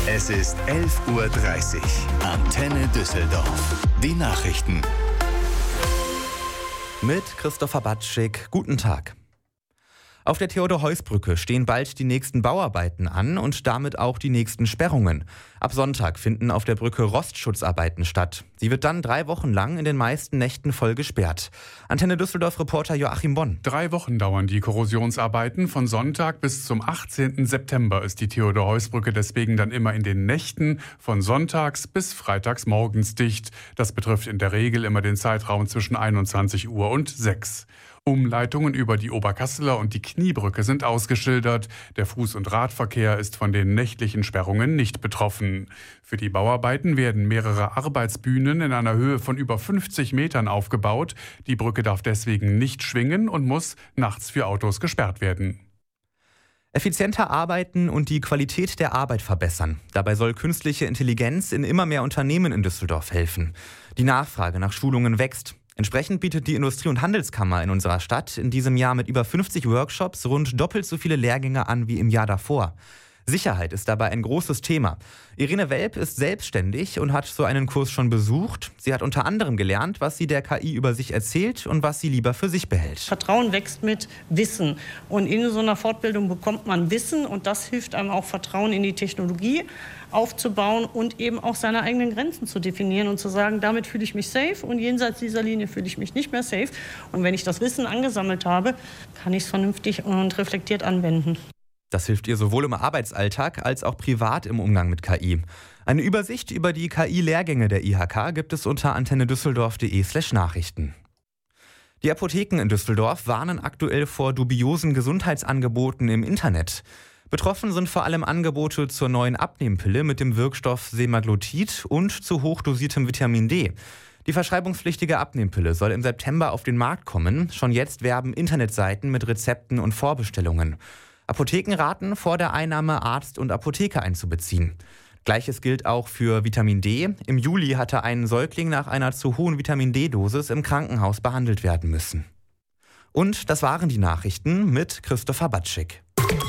Es ist 11:30 Uhr. Antenne Düsseldorf. Die Nachrichten. Mit Christopher Batschik. Guten Tag. Auf der Theodor-Heuss-Brücke stehen bald die nächsten Bauarbeiten an und damit auch die nächsten Sperrungen. Ab Sonntag finden auf der Brücke Rostschutzarbeiten statt. Sie wird dann 3 Wochen lang in den meisten Nächten voll gesperrt. Antenne Düsseldorf-Reporter Joachim Bonn. 3 Wochen dauern die Korrosionsarbeiten. Von Sonntag bis zum 18. September ist die Theodor-Heuss-Brücke deswegen dann immer in den Nächten von sonntags bis freitags morgens dicht. Das betrifft in der Regel immer den Zeitraum zwischen 21 Uhr und 6. Umleitungen über die Oberkasseler und die Kniebrücke sind ausgeschildert. Der Fuß- und Radverkehr ist von den nächtlichen Sperrungen nicht betroffen. Für die Bauarbeiten werden mehrere Arbeitsbühnen in einer Höhe von über 50 Metern aufgebaut. Die Brücke darf deswegen nicht schwingen und muss nachts für Autos gesperrt werden. Effizienter arbeiten und die Qualität der Arbeit verbessern. Dabei soll künstliche Intelligenz in immer mehr Unternehmen in Düsseldorf helfen. Die Nachfrage nach Schulungen wächst. Entsprechend bietet die Industrie- und Handelskammer in unserer Stadt in diesem Jahr mit über 50 Workshops rund doppelt so viele Lehrgänge an wie im Jahr davor. Sicherheit ist dabei ein großes Thema. Irene Welp ist selbstständig und hat so einen Kurs schon besucht. Sie hat unter anderem gelernt, was sie der KI über sich erzählt und was sie lieber für sich behält. Vertrauen wächst mit Wissen. Und in so einer Fortbildung bekommt man Wissen und das hilft einem auch, Vertrauen in die Technologie aufzubauen und eben auch seine eigenen Grenzen zu definieren und zu sagen, damit fühle ich mich safe und jenseits dieser Linie fühle ich mich nicht mehr safe. Und wenn ich das Wissen angesammelt habe, kann ich es vernünftig und reflektiert anwenden. Das hilft ihr sowohl im Arbeitsalltag als auch privat im Umgang mit KI. Eine Übersicht über die KI-Lehrgänge der IHK gibt es unter antennedüsseldorf.de/Nachrichten. Die Apotheken in Düsseldorf warnen aktuell vor dubiosen Gesundheitsangeboten im Internet. Betroffen sind vor allem Angebote zur neuen Abnehmpille mit dem Wirkstoff Semaglutid und zu hochdosiertem Vitamin D. Die verschreibungspflichtige Abnehmpille soll im September auf den Markt kommen. Schon jetzt werben Internetseiten mit Rezepten und Vorbestellungen. Apotheken raten, vor der Einnahme Arzt und Apotheker einzubeziehen. Gleiches gilt auch für Vitamin D. Im Juli hatte ein Säugling nach einer zu hohen Vitamin-D-Dosis im Krankenhaus behandelt werden müssen. Und das waren die Nachrichten mit Christopher Batschik.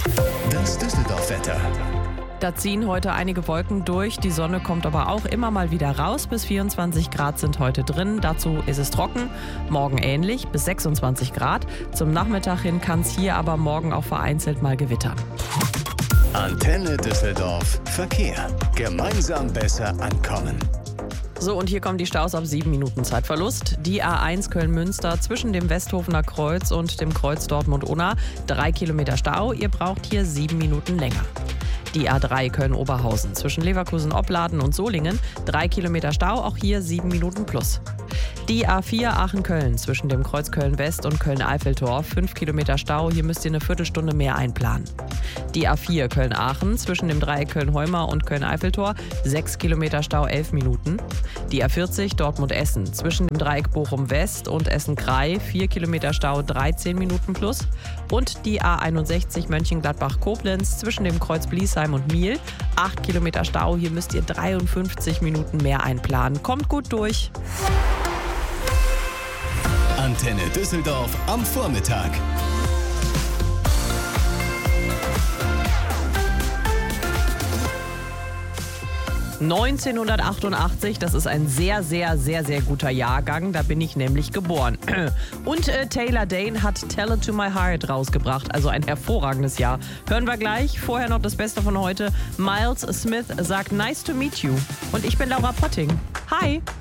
Das Düsseldorf-Wetter. Da ziehen heute einige Wolken durch, die Sonne kommt aber auch immer mal wieder raus. Bis 24 Grad sind heute drin, dazu ist es trocken. Morgen ähnlich, bis 26 Grad. Zum Nachmittag hin kann es hier aber morgen auch vereinzelt mal gewittern. Antenne Düsseldorf. Verkehr. Gemeinsam besser ankommen. So, und hier kommen die Staus ab 7 Minuten Zeitverlust. Die A1 Köln-Münster zwischen dem Westhofener Kreuz und dem Kreuz Dortmund-Unna. 3 Kilometer Stau, ihr braucht hier 7 Minuten länger. Die A3 Köln-Oberhausen zwischen Leverkusen-Opladen und Solingen. 3 Kilometer Stau, auch hier 7 Minuten plus. Die A4 Aachen-Köln zwischen dem Kreuz Köln-West und Köln-Eiffeltor. 5 Kilometer Stau, hier müsst ihr eine Viertelstunde mehr einplanen. Die A4 Köln-Aachen zwischen dem Dreieck Köln-Heumar und Köln-Eiffeltor. 6 Kilometer Stau, 11 Minuten. Die A40 Dortmund-Essen zwischen dem Dreieck Bochum-West und Essen-Krei. 4 Kilometer Stau, 13 Minuten plus. Und die A61 Mönchengladbach-Koblenz zwischen dem Kreuz Bliesheim und Miel. 8 Kilometer Stau, hier müsst ihr 53 Minuten mehr einplanen. Kommt gut durch. Antenne Düsseldorf am Vormittag. ...1988, das ist ein sehr, sehr, sehr, sehr guter Jahrgang. Da bin ich nämlich geboren. Und Taylor Dayne hat Tell It To My Heart rausgebracht. Also ein hervorragendes Jahr. Hören wir gleich. Vorher noch das Beste von heute. Miles Smith sagt Nice to meet you. Und ich bin Laura Potting. Hi!